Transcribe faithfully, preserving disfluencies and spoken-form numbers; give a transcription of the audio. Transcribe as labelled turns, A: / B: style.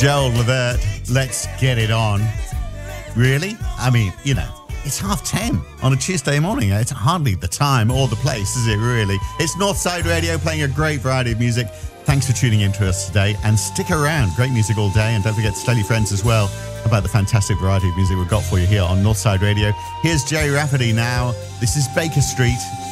A: Joel Levert, let's get it on. Really? I mean, you know, it's half ten on a Tuesday morning. It's hardly the time or the place, is it really? It's Northside Radio playing a great variety of music. Thanks for tuning in to us today and stick around. Great music all day. And don't forget to tell your friends as well about the fantastic variety of music we've got for you here on Northside Radio. Here's Jerry Rafferty now. This is Baker Street.